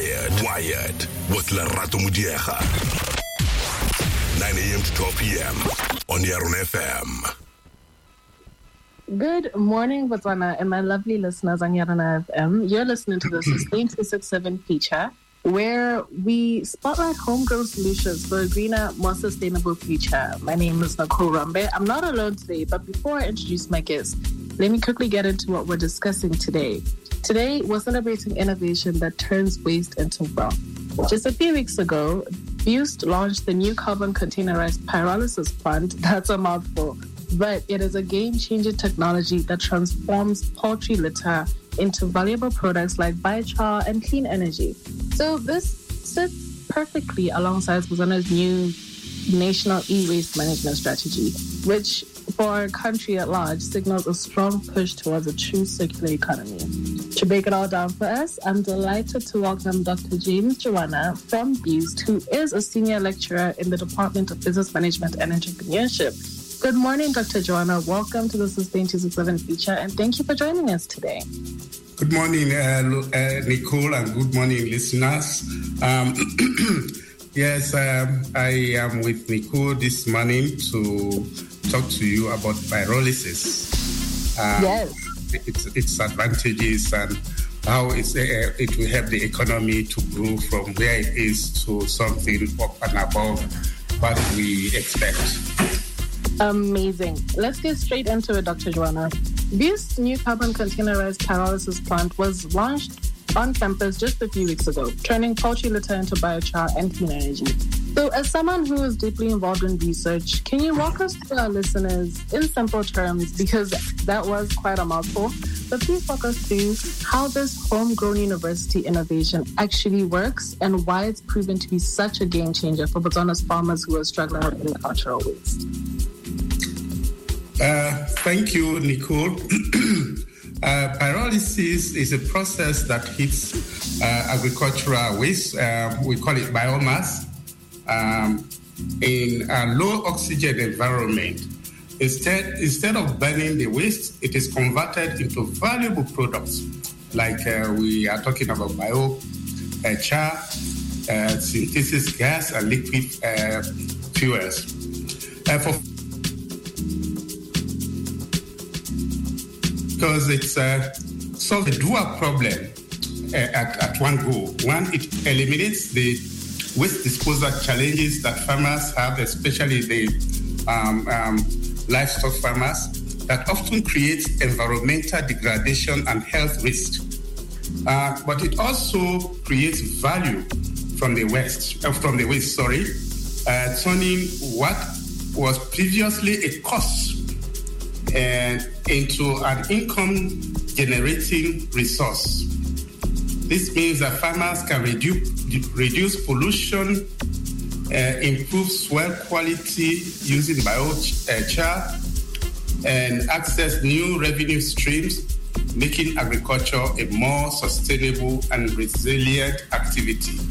Wired with Lerato Mudiega. 9 a.m. to 12 p.m. on Yaron FM. Good morning, Botswana, and my lovely listeners on Yaron FM. You're listening to the Sustain 267 feature, where we spotlight homegrown solutions for a greener, more sustainable future. My name is Nicole Rambe. I'm not alone today, but before I introduce my guest, let me quickly get into what we're discussing today. Today, we're celebrating innovation that turns waste into wealth. Just a few weeks ago, BOOST launched the new carbon containerized pyrolysis plant. That's a mouthful, but it is a game-changing technology that transforms poultry litter into valuable products like biochar and clean energy. So this sits perfectly alongside Botswana's new national e-waste management strategy, which for our country at large signals a strong push towards a true circular economy. To break it all down for us, I'm delighted to welcome Dr. James Joanna from BOOST, who is a senior lecturer in the Department of Business Management and Entrepreneurship. Good morning, Dr. Joanna. Welcome to the Sustain 267 feature, and thank you for joining us today. Good morning, Nicole, and good morning, listeners. Yes, I am with Nicole this morning to talk to you about pyrolysis. Yes. Its advantages and how it will help the economy to grow from where it is to something up and above what we expect. Amazing. Let's get straight into it, Dr. Joanna. BOOST's new carbon containerized pyrolysis plant was launched on campus just a few weeks ago, turning poultry litter into biochar and clean energy. So as someone who is deeply involved in research, can you walk us through our listeners in simple terms, because that was quite a mouthful, but please walk us through how this homegrown university innovation actually works and why it's proven to be such a game changer for Botswana's farmers who are struggling with agricultural waste. Thank you, Nicole. Pyrolysis is a process that hits agricultural waste. We call it biomass. In a low oxygen environment. Instead of burning the waste, it is converted into valuable products like we are talking about biochar, synthesis gas, and liquid fuels. Because it's solves a dual problem at one go. One, it eliminates the waste disposal challenges that farmers have, especially the livestock farmers, that often creates environmental degradation and health risks. But it also creates value from the waste, turning what was previously a cost into an income-generating resource. This means that farmers can reduce pollution, improve soil quality using biochar, and access new revenue streams, making agriculture a more sustainable and resilient activity.